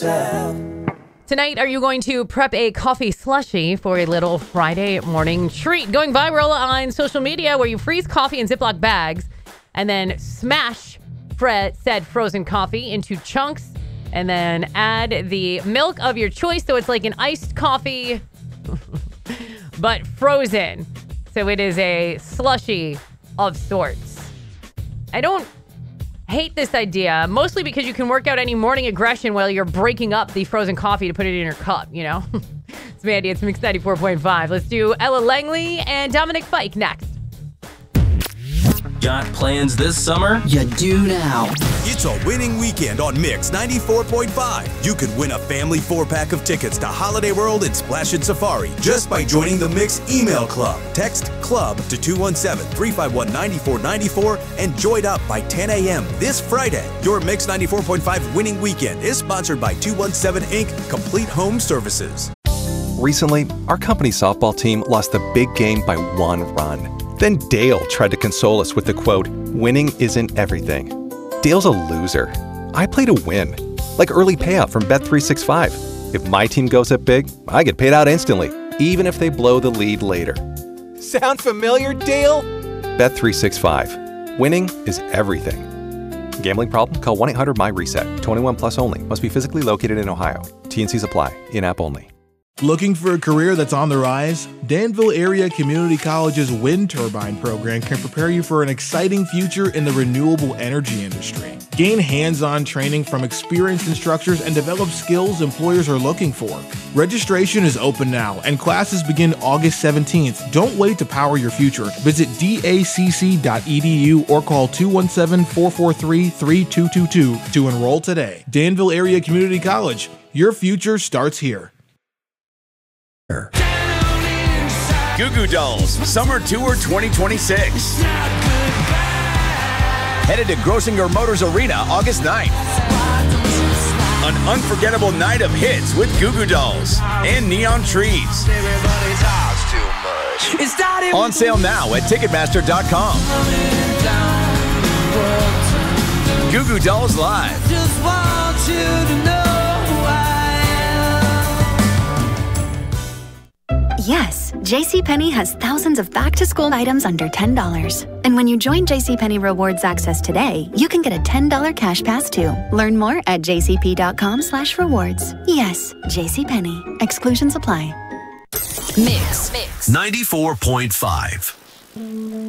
Tonight, are you going to prep a coffee slushie for a little Friday morning treat? Going viral on social media where you freeze coffee in Ziploc bags and then smash said frozen coffee into chunks and then add the milk of your choice so it's like an iced coffee but frozen. So it is a slushie of sorts. I don't hate this idea, mostly because you can work out any morning aggression while you're breaking up the frozen coffee to put it in your cup, you know? It's Mandy, it's Mix 94.5. Let's do Ella Langley and Dominic Fike next. Got plans this summer? You do now. It's a winning weekend on Mix 94.5. You could win a family 4-pack of tickets to Holiday World and Splash and Safari just by joining the Mix email club. Text CLUB to 217-351-9494 and join up by 10 a.m. this Friday. Your Mix 94.5 winning weekend is sponsored by 217 Inc. Complete Home Services. Recently, our company softball team lost the big game by 1 run. Then Dale tried to console us with the quote, "Winning isn't everything." Dale's a loser. I play to win, like early payout from Bet365. If my team goes up big, I get paid out instantly, even if they blow the lead later. Sound familiar, Dale? Bet365. Winning is everything. Gambling problem? Call 1-800-MY-RESET. 21 plus only. Must be physically located in Ohio. T&Cs apply. In-app only. Looking for a career that's on the rise? Danville Area Community College's wind turbine program can prepare you for an exciting future in the renewable energy industry. Gain hands-on training from experienced instructors and develop skills employers are looking for. Registration is open now and classes begin August 17th. Don't wait to power your future. Visit dacc.edu or call 217-443-3222 to enroll today. Danville Area Community College. Your future starts here. Goo Goo Dolls Summer Tour 2026. Headed to Grossinger Motors Arena August 9th. An unforgettable night of hits with Goo Goo Dolls and Neon Trees. On sale now at Ticketmaster.com. Goo Goo Dolls Live. Just want you to know. Yes, JCPenney has thousands of back-to-school items under $10. And when you join JCPenney Rewards Access today, you can get a $10 cash pass too. Learn more at jcp.com/rewards. Yes, JCPenney. Exclusions apply. Mix 94.5.